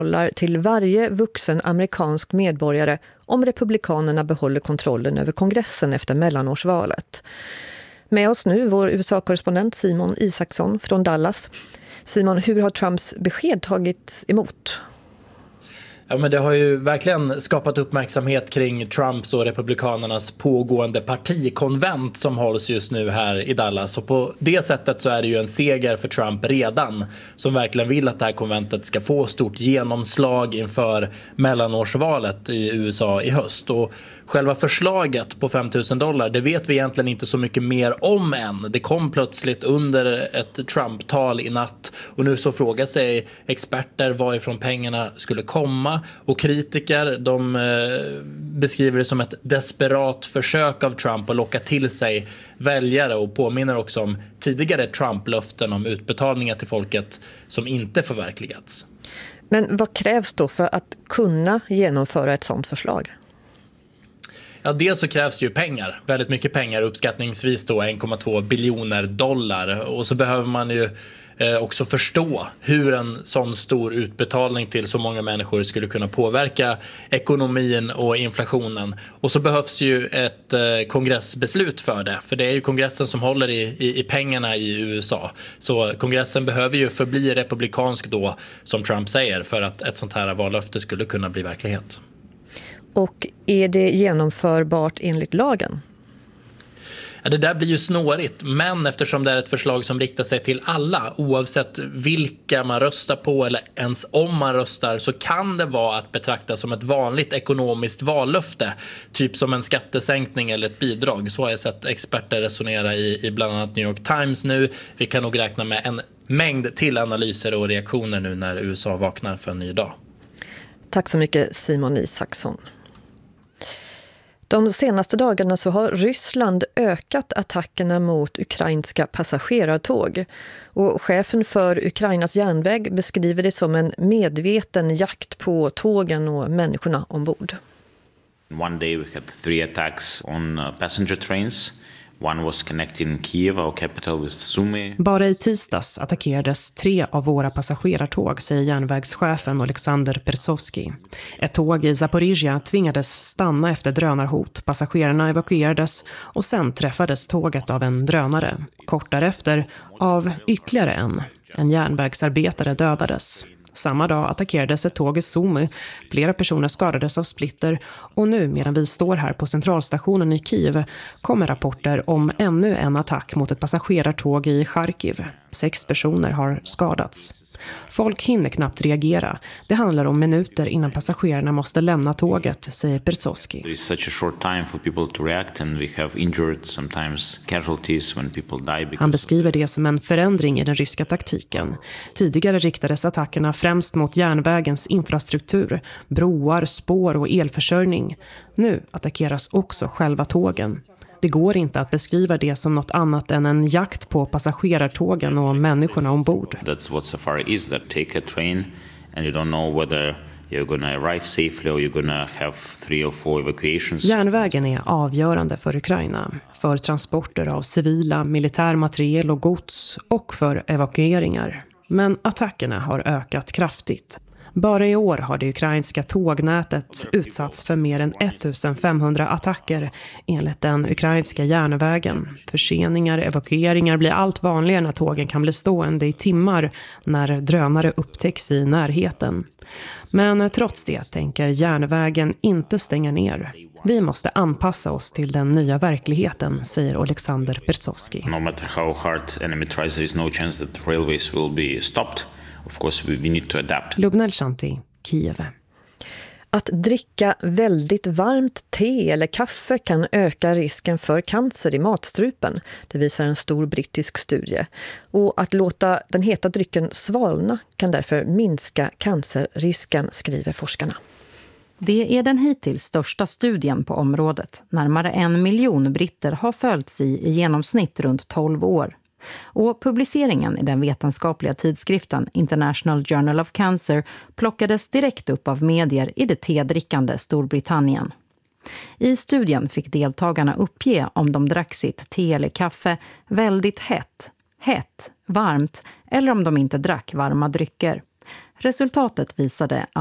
till varje vuxen amerikansk medborgare om republikanerna behåller kontrollen över kongressen efter mellanårsvalet. Med oss nu vår USA-korrespondent Simon Isaksson från Dallas. Simon, hur har Trumps besked tagits emot? Ja, men det har ju verkligen skapat uppmärksamhet kring Trumps och republikanernas pågående partikonvent som hålls just nu här i Dallas. Och på det sättet så är det ju en seger för Trump redan, som verkligen vill att det här konventet ska få stort genomslag inför mellanårsvalet i USA i höst. Och själva förslaget på $5,000, det vet vi egentligen inte så mycket mer om än. Det kom plötsligt under ett Trump-tal i natt och nu så frågar sig experter varifrån pengarna skulle komma. Och kritiker, de beskriver det som ett desperat försök av Trump att locka till sig väljare och påminner också om tidigare Trump-löften om utbetalningar till folket som inte förverkligats. Men vad krävs då för att kunna genomföra ett sådant förslag? Ja, dels så krävs ju pengar, väldigt mycket pengar, uppskattningsvis då $1,2 biljoner. Och så behöver man ju också förstå hur en sån stor utbetalning till så många människor skulle kunna påverka ekonomin och inflationen. Och så behövs ju ett kongressbeslut för det, för det är ju kongressen som håller i pengarna i USA. Så kongressen behöver ju förbli republikansk då, som Trump säger, för att ett sånt här vallöfte skulle kunna bli verklighet. Och är det genomförbart enligt lagen? Ja, det där blir ju snårigt, men eftersom det är ett förslag som riktar sig till alla, oavsett vilka man röstar på eller ens om man röstar, så kan det vara att betrakta som ett vanligt ekonomiskt vallöfte, typ som en skattesänkning eller ett bidrag. Så har jag sett experter resonera i bland annat New York Times nu. Vi kan nog räkna med en mängd till analyser och reaktioner nu när USA vaknar för en ny dag. Tack så mycket Simon Isaksson. De senaste dagarna så har Ryssland ökat attackerna mot ukrainska passagerartåg. Och chefen för Ukrainas järnväg beskriver det som en medveten jakt på tågen och människorna ombord. One day we had 3 attacks on passenger trains. One was connecting Kiev, our capital, with Sumy. Bara i tisdags attackerades 3 av våra passagerartåg, säger järnvägschefen Alexander Persovsky. Ett tåg i Zaporizjzja tvingades stanna efter drönarhot. Passagerarna evakuerades och sen träffades tåget av en drönare. Kort därefter av ytterligare en. En järnvägsarbetare dödades. Samma dag attackerades ett tåg i Sumy. Flera personer skadades av splitter och nu medan vi står här på centralstationen i Kiev kommer rapporter om ännu en attack mot ett passagerartåg i Charkiv. 6 personer har skadats. Folk hinner knappt reagera. Det handlar om minuter innan passagerarna måste lämna tåget, säger Persovsky. There is such a short time for people to react and we have injured sometimes casualties when people die. Han beskriver det som en förändring i den ryska taktiken. Tidigare riktades attackerna främst mot järnvägens infrastruktur, broar, spår och elförsörjning. Nu attackeras också själva tågen. Det går inte att beskriva det som något annat än en jakt på passagerartågen och människorna ombord. That's what safari is, that take a train and you don't know whether you're going to arrive safely or you're going to have 3 or 4 evacuations. Järnvägen är avgörande för Ukraina, för transporter av civila, militär materiel och gods och för evakueringar. Men attackerna har ökat kraftigt. Bara i år har det ukrainska tågnätet utsatts för mer än 1500 attacker enligt den ukrainska järnvägen. Förseningar, evakueringar blir allt vanligare när tågen kan bli stående i timmar när drönare upptäcks i närheten. Men trots det tänker järnvägen inte stänga ner. Vi måste anpassa oss till den nya verkligheten, säger Alexander Persovsky. No matter how hard enemy tries, there is no chance that railways will be stopped. Of course, we need to adapt. Lubnel Shanti, Kiev. Att dricka väldigt varmt te eller kaffe kan öka risken för cancer i matstrupen. Det visar en stor brittisk studie. Och att låta den heta drycken svalna kan därför minska cancerrisken, skriver forskarna. Det är den hittills största studien på området. Närmare 1 miljon britter har följts i genomsnitt runt 12 år. Och publiceringen i den vetenskapliga tidskriften International Journal of Cancer plockades direkt upp av medier i det tedrickande Storbritannien. I studien fick deltagarna uppge om de drack sitt te eller kaffe väldigt hett, varmt eller om de inte drack varma drycker. Resultatet visade